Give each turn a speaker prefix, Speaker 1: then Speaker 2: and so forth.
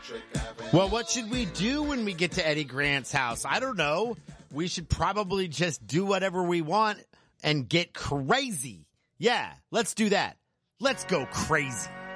Speaker 1: Well, what should we do when we get to Eddie Grant's house? I don't know. We should probably just do whatever we want and get crazy. Yeah, let's do that. Let's go crazy.